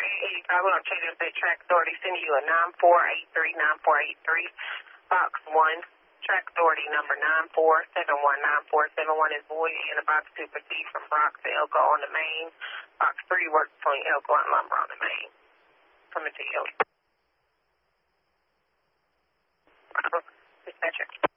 I will check if the track authority sending you a 9483, box 1. Track authority number 94719471 is voided and about to proceed from Brock to Elko on the main. Box 3 works between Elko and Lumber on the main. Coming to you. Dispatcher.